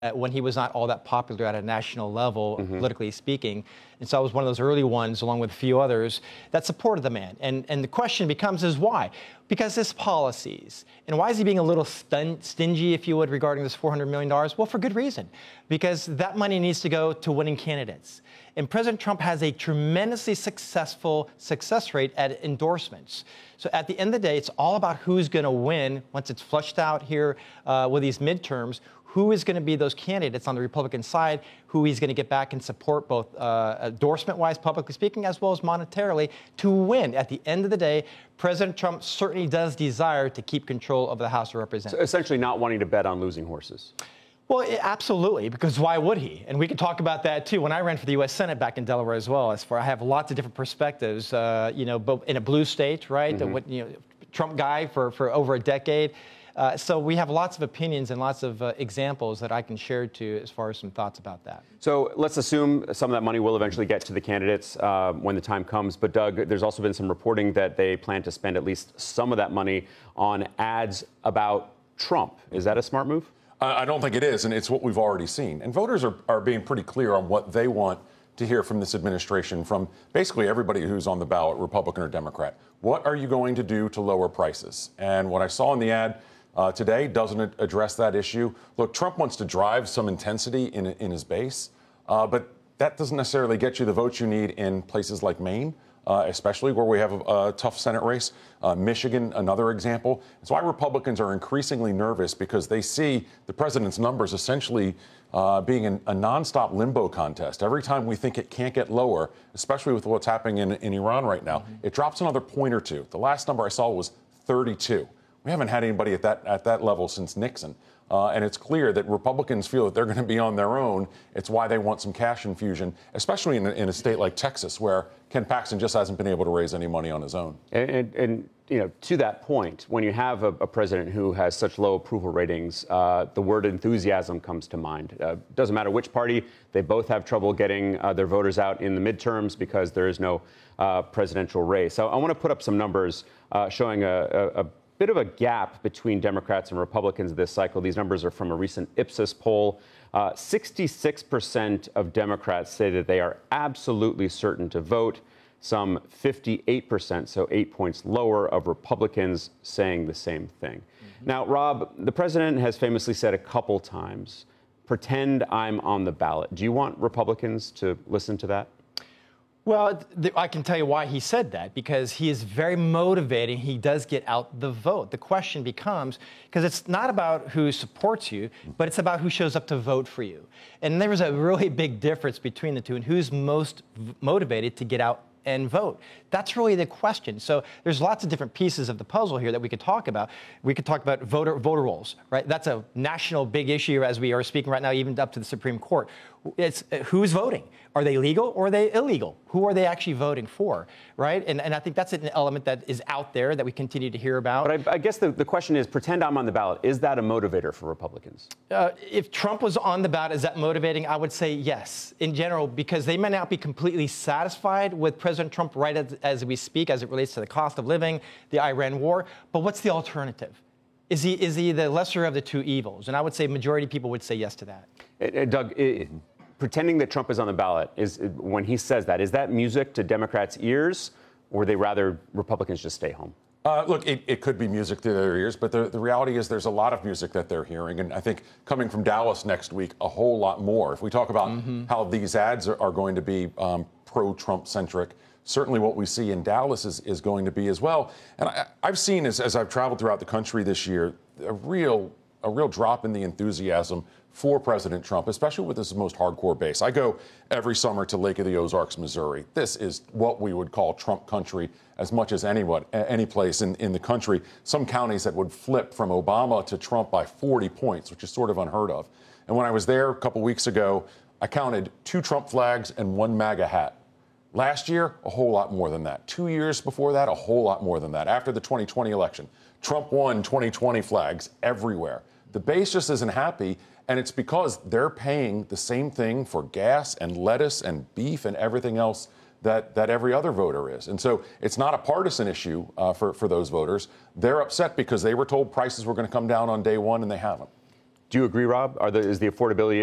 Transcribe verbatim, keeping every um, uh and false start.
when he was not all that popular at a national level, Mm-hmm. politically speaking. And so I was one of those early ones, along with a few others, that supported the man. And, and the question becomes is why? Because his policies. And why is he being a little stun- stingy, if you would, regarding this four hundred million dollars? Well, for good reason. Because that money needs to go to winning candidates. And President Trump has a tremendously successful success rate at endorsements. So at the end of the day, it's all about who's going to win once it's flushed out here uh, with these midterms. Who is going to be those candidates on the Republican side, who he's going to get back and support both uh, endorsement-wise, publicly speaking, as well as monetarily to win. At the end of the day, President Trump certainly does desire to keep control of the House of Representatives. So essentially not wanting to bet on losing horses. Well, it, absolutely, because why would he? And we can talk about that too. When I ran for the U S Senate back in Delaware as well, as far I have lots of different perspectives. Uh, you know, but in a blue state, right? Mm-hmm. What, you know, Trump guy for for over a decade. Uh, so we have lots of opinions and lots of uh, examples that I can share to as far as some thoughts about that. So let's assume some of that money will eventually get to the candidates uh, when the time comes. But Doug, there's also been some reporting that they plan to spend at least some of that money on ads about Trump. Is that a smart move? I don't think it is, and it's what we've already seen. And voters are, are being pretty clear on what they want to hear from this administration, from basically everybody who's on the ballot, Republican or Democrat. What are you going to do to lower prices? And what I saw in the ad Uh, today doesn't address that issue. Look, Trump wants to drive some intensity in, in his base, uh, but that doesn't necessarily get you the votes you need in places like Maine, uh, especially where we have a, a tough Senate race. Uh, Michigan, another example. It's why Republicans are increasingly nervous, because they see the president's numbers essentially uh, being an, a nonstop limbo contest. Every time we think it can't get lower, especially with what's happening in, in Iran right now, mm-hmm. it drops another point or two. The last number I saw was thirty-two. We haven't had anybody at that at that level since Nixon. Uh, and it's clear that Republicans feel that they're going to be on their own. It's why they want some cash infusion, especially in a, in a state like Texas, where Ken Paxton just hasn't been able to raise any money on his own. And, and, and you know, to that point, when you have a, a president who has such low approval ratings, uh, the word enthusiasm comes to mind. Uh, doesn't matter which party, they both have trouble getting uh, their voters out in the midterms because there is no uh, presidential race. So I want to put up some numbers uh, showing a, a, a bit of a gap between Democrats and Republicans this cycle. These numbers are from a recent Ipsos poll. Uh, sixty-six percent of Democrats say that they are absolutely certain to vote. Some fifty-eight percent, so eight points lower, of Republicans saying the same thing. Mm-hmm. Now, Rob, the president has famously said a couple times, pretend I'm on the ballot. Do you want Republicans to listen to that? Well, th- I can tell you why he said that, because he is very motivating. He does get out the vote. The question becomes, because it's not about who supports you, but it's about who shows up to vote for you. And there is a really big difference between the two, and who's most v- motivated to get out and vote. That's really the question. So there's lots of different pieces of the puzzle here that we could talk about. We could talk about voter voter rolls, right? That's a national big issue as we are speaking right now, even up to the Supreme Court. It's uh, who's voting? Are they legal or are they illegal? Who are they actually voting for, right? And, and I think that's an element that is out there that we continue to hear about. But I, I guess the, the question is, pretend I'm on the ballot. Is that a motivator for Republicans? Uh, if Trump was on the ballot, is that motivating? I would say yes, in general, because they may not be completely satisfied with President Trump right as, as we speak, as it relates to the cost of living, the Iran war. But what's the alternative? Is he is he the lesser of the two evils? And I would say majority of people would say yes to that. Uh, uh, Doug, uh, pretending that Trump is on the ballot, is uh, when he says that, is that music to Democrats' ears, or would they rather Republicans just stay home? Uh, look, it, it could be music to their ears, but the, the reality is there's a lot of music that they're hearing. And I think coming from Dallas next week, a whole lot more. If we talk about mm-hmm. how these ads are, are going to be um, pro-Trump centric, certainly what we see in Dallas is, is going to be as well. And I, I've seen, as, as I've traveled throughout the country this year, a real a real drop in the enthusiasm for President Trump, especially with his most hardcore base. I go every summer to Lake of the Ozarks, Missouri. This is what we would call Trump country as much as anyone, any place in, in the country. Some counties that would flip from Obama to Trump by forty points, which is sort of unheard of. And when I was there a couple weeks ago, I counted two Trump flags and one MAGA hat. Last year, a whole lot more than that. Two years before that, a whole lot more than that. After the twenty twenty election, Trump won twenty twenty flags everywhere. The base just isn't happy, and it's because they're paying the same thing for gas and lettuce and beef and everything else that, that every other voter is. And so it's not a partisan issue uh, for, for those voters. They're upset because they were told prices were going to come down on day one, and they haven't. Do you agree, Rob? Are the, is the affordability